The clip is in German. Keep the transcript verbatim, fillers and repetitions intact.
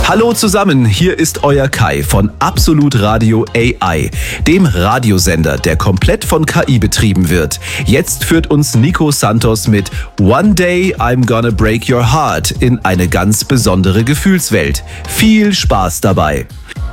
Hallo zusammen, hier ist euer Kai von Absolut Radio A I, dem Radiosender, der komplett von K I betrieben wird. Jetzt führt uns Nico Santos mit One Day I'm Gonna Break Your Heart in eine ganz besondere Gefühlswelt. Viel Spaß dabei!